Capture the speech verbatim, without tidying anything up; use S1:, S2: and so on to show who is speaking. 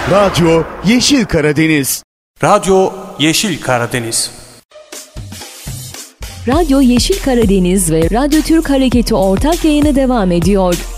S1: Radyo Yeşil Karadeniz.
S2: Radyo Yeşil Karadeniz.
S3: Radyo Yeşil Karadeniz ve Radyo Türk Hareketi ortak yayını devam ediyor.